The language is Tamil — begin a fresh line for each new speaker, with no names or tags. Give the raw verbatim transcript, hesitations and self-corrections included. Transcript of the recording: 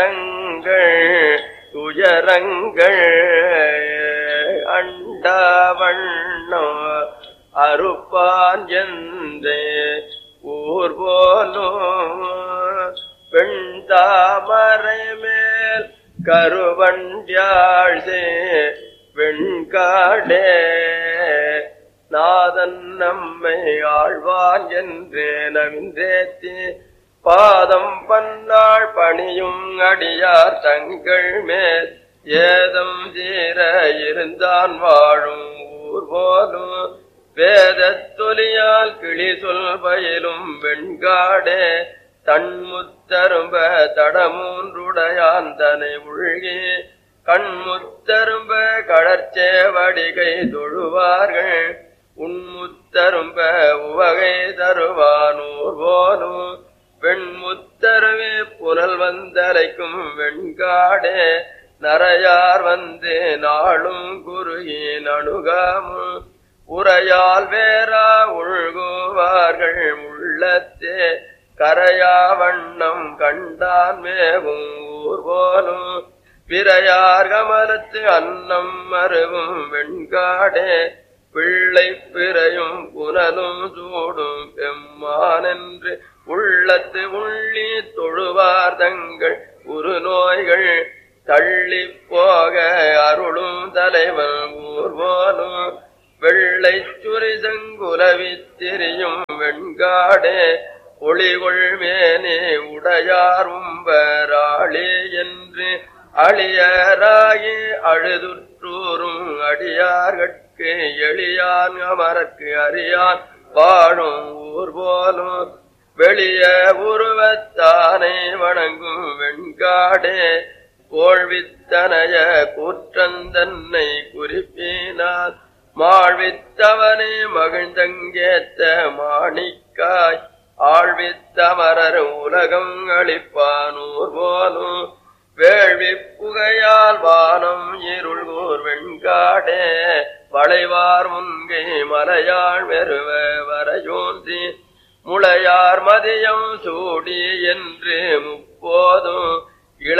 துயரங்கள் அண்டவண்ணோ அறுப்பான் என்றே ஊர் போலும் பெண் தாமரை மேல் கருவண்டியாழ்சே வெண்காடே நாதன் நம்மை ஆழ்வான் என்றே நவின்றேத்தி பாதம் பன்னாள் பணியும் அடியார் தங்கள் மேல் ஏதம் தீர இருந்தான் வாழும் ஊர் போலும் வேதத்தொலியால் கிளி சொல் பயிலும் வெண்காடே தன்முத்தரும்ப தடமூன்றுடையான் தனை உள்கி கண்முத்தரும்ப கடற்சேவடிகை தொழுவார்கள் உன்முத்தரும்ப உவகை தருவானூர் போலும் வெண்முத்தருவே புனல் வந்தலைக்கும் வெண்காடே நரையார் வந்து நாளும் குருகின் அணுகாமும் உரையால் வேறா உள்குவார்கள் உள்ளத்தே கரையா வண்ணம் கண்டான் மேவும் ஊர் போலும் பிறையார் கமலத்து அன்னம் மருவும் வெண்காடே பிள்ளை பிறையும் புனலும் சூடும் பெம்மான் என்று உள்ளத்து உள்ளி தொழுவார் தங்கள் உரு நோய்கள் தள்ளி போக அருளும் தலைவன் ஊர் போலும் வெள்ளை சுரி செங்குலவி திரியும் வெண்காடே ஒளிகொள் மேனே உடையார் உம்பராளே என்று அழியராகி அழுதுற்றூரும் அடியார்கட்கு எளியான் அமரற்கு அறியான் வாழும் ஊர் போலும் வெளிய உருவத்தானே வணங்கும் வெண்காடே கோழ்வித்தனைய கூற்றந்தன்னை குறிப்பினார் மாழ்வித்தவனே மகிழ்ந்தங்கேத்த மாணிக்காய் ஆழ்வித்தமரர் உலகம் அளிப்பானூர் போலும் வேள்வி புகையால் வானம் இருள்கூர் வெண்காடே வளைவார் முன்கை மலையாள் வெறுவ வரையோன்றி முளையார் மதியம் சூடி என்று முப்போதும்